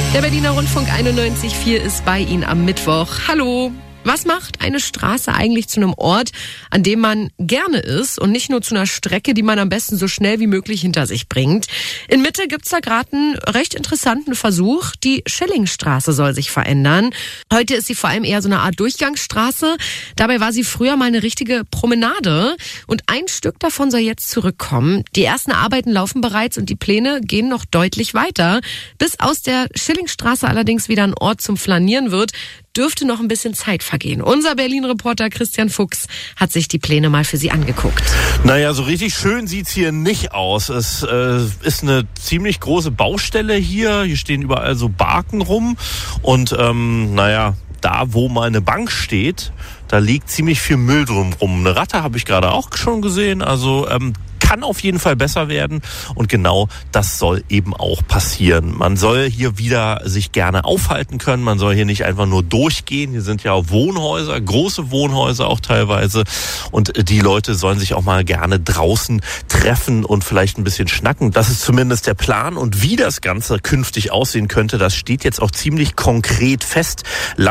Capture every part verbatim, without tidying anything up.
Der Berliner Rundfunk einundneunzig Komma vier ist bei Ihnen am Mittwoch. Hallo! Was macht eine Straße eigentlich zu einem Ort, an dem man gerne ist und nicht nur zu einer Strecke, die man am besten so schnell wie möglich hinter sich bringt? In Mitte gibt's da gerade einen recht interessanten Versuch. Die Schillingstraße soll sich verändern. Heute ist sie vor allem eher so eine Art Durchgangsstraße. Dabei war sie früher mal eine richtige Promenade. Und ein Stück davon soll jetzt zurückkommen. Die ersten Arbeiten laufen bereits und die Pläne gehen noch deutlich weiter. Bis aus der Schillingstraße allerdings wieder ein Ort zum Flanieren wird, dürfte noch ein bisschen Zeit vergehen. Unser Berlin-Reporter Christian Fuchs hat sich die Pläne mal für Sie angeguckt. Naja, so richtig schön sieht's hier nicht aus. Es äh, ist eine ziemlich große Baustelle hier. Hier stehen überall so Barken rum. Und ähm, naja, da wo mal eine Bank steht, da liegt ziemlich viel Müll drum rum. Eine Ratte habe ich gerade auch schon gesehen. Also ähm, kann auf jeden Fall besser werden und genau das soll eben auch passieren. Man soll hier wieder sich gerne aufhalten können, man soll hier nicht einfach nur durchgehen. Hier sind ja auch Wohnhäuser, große Wohnhäuser auch teilweise und die Leute sollen sich auch mal gerne draußen treffen und vielleicht ein bisschen schnacken. Das ist zumindest der Plan und wie das Ganze künftig aussehen könnte, das steht jetzt auch ziemlich konkret fest.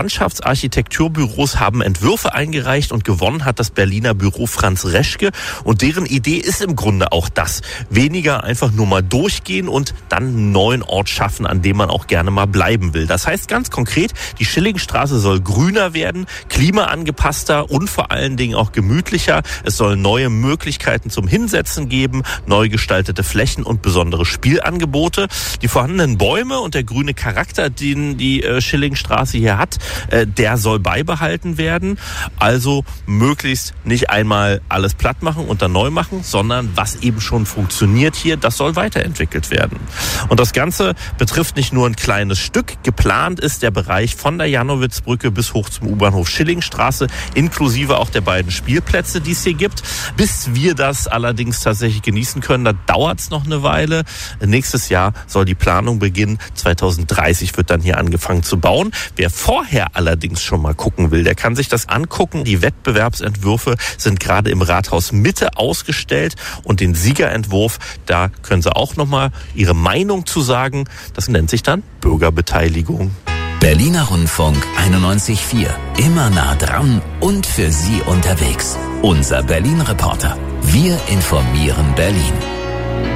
Landschaftsarchitekturbüros haben Entwürfe eingereicht und gewonnen hat das Berliner Büro Franz Reschke und deren Idee ist im Grunde auch das. Weniger einfach nur mal durchgehen und dann einen neuen Ort schaffen, an dem man auch gerne mal bleiben will. Das heißt ganz konkret, die Schillingstraße soll grüner werden, klimaangepasster und vor allen Dingen auch gemütlicher. Es soll neue Möglichkeiten zum Hinsetzen geben, neu gestaltete Flächen und besondere Spielangebote. Die vorhandenen Bäume und der grüne Charakter, den die äh, Schillingstraße hier hat, äh, der soll beibehalten werden. Also möglichst nicht einmal alles platt machen und dann neu machen, sondern was eben schon funktioniert hier, das soll weiterentwickelt werden. Und das Ganze betrifft nicht nur ein kleines Stück. Geplant ist der Bereich von der Jannowitzbrücke bis hoch zum U-Bahnhof Schillingstraße, inklusive auch der beiden Spielplätze, die es hier gibt. Bis wir das allerdings tatsächlich genießen können, da dauert es noch eine Weile. Nächstes Jahr soll die Planung beginnen. zweitausenddreißig wird dann hier angefangen zu bauen. Wer vorher allerdings schon mal gucken will, der kann sich das angucken. Die Wettbewerbsentwürfe sind gerade im Rathaus Mitte ausgestellt. Und den Siegerentwurf, da können Sie auch nochmal Ihre Meinung zu sagen. Das nennt sich dann Bürgerbeteiligung. Berliner Rundfunk einundneunzig Komma vier. Immer nah dran und für Sie unterwegs. Unser Berlin-Reporter. Wir informieren Berlin.